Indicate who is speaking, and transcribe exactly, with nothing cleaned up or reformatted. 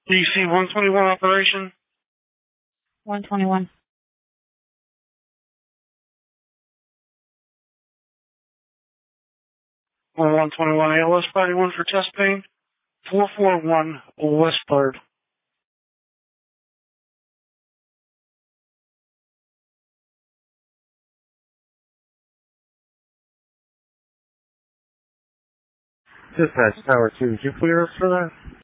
Speaker 1: D C one twenty-one operation.
Speaker 2: one twenty-one.
Speaker 1: one twenty-one A L S body one for chest pain. four four one Westbard.
Speaker 3: Dispatch Tower two, did you clear us for that?